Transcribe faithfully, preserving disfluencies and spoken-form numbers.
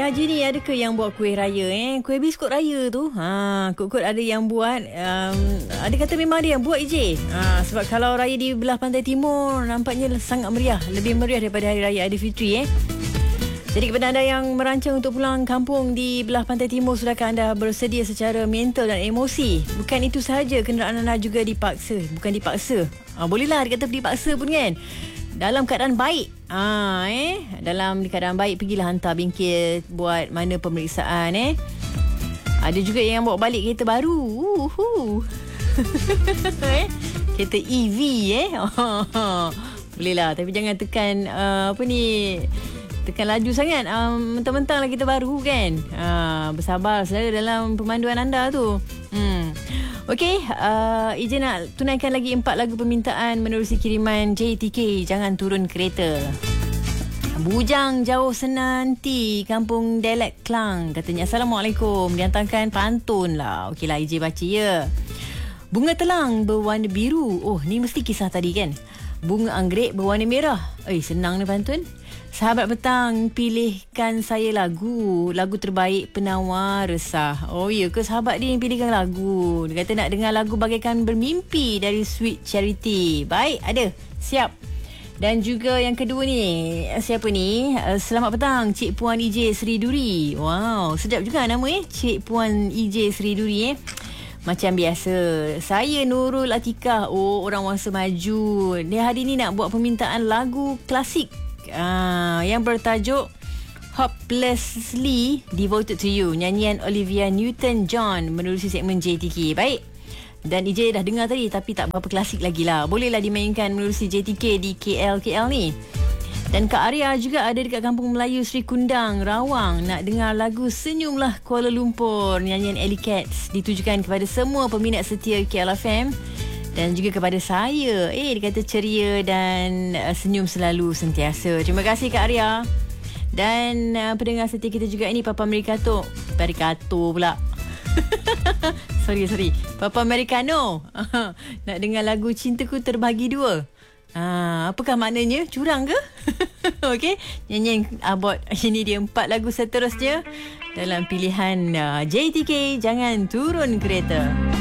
Raya Haji ni ada ke yang buat kuih raya eh? Kuih biskut raya tu. Ha, kot-kot ada yang buat. Um, ada kata memang ada yang buat je. Ha, sebab kalau raya di belah pantai timur nampaknya sangat meriah, lebih meriah daripada hari raya Aidilfitri eh. Jadi kepada anda yang merancang untuk pulang kampung di belah pantai timur, sudahkah anda bersedia secara mental dan emosi? Bukan itu sahaja, kenderaan anda juga dipaksa. Bukan dipaksa. Ha, bolehlah dikata dipaksa pun kan. Dalam keadaan baik. Ah, eh, dalam keadaan baik pergilah hantar bengkel buat mana pemeriksaan eh. Ada juga yang bawa balik kereta baru. Uhu. eh, kereta E V eh. Bolehlah, tapi jangan tekan uh, apa ni? Tekan laju sangat. Um, mentang-mentang lah kita baru kan. Uh, bersabar saudara dalam pemanduan anda tu. Hmm. Okey, uh, Ijin nak tunaikan lagi empat lagu permintaan menerusi kiriman J T K, Jangan Turun Kereta. Bujang jauh senanti, Kampung Delek Klang. Katanya, Assalamualaikum. Dihantarkan pantun lah. Okeylah, Ijin baca ya. Bunga telang berwarna biru. Oh, ni mesti kisah tadi kan? Bunga anggrek berwarna merah. Eh, senang ni pantun. Sahabat petang, pilihkan saya lagu. Lagu terbaik penawar resah. Oh ya ke sahabat dia yang pilihkan lagu? Dia kata nak dengar lagu Bagaikan Bermimpi dari Sweet Charity. Baik, ada. Siap. Dan juga yang kedua ni, siapa ni? Selamat petang, Cik Puan E J Seri Duri. Wow, sedap juga nama eh. Cik Puan E J Seri Duri eh. Macam biasa, saya Nurul Atikah. Oh, orang masa maju. Dia hari ni nak buat permintaan lagu klasik. Uh, yang bertajuk Hopelessly Devoted to You, nyanyian Olivia Newton-John menerusi segmen J T K. Baik. Dan E J dah dengar tadi, tapi tak berapa klasik lagi lah. Bolehlah dimainkan menerusi J T K di K L K L ni. Dan Kak Arya juga ada dekat Kampung Melayu Sri Kundang, Rawang. Nak dengar lagu Senyumlah Kuala Lumpur, nyanyian Ellie Cats. Ditujukan kepada semua peminat setia K L F M. Dan juga kepada saya. Eh, dia kata ceria dan uh, senyum selalu sentiasa. Terima kasih Kak Arya. Dan uh, pendengar setia kita juga ini, Papa Americato. Americato pula. sorry, sorry. Papa Americano. Nak dengar lagu Cintaku Terbagi Dua. Ah, apakah maknanya? Curang ke? Okey. Nyanyian abot. Ini dia empat lagu seterusnya dalam pilihan uh, J T K, Jangan Turun Kereta.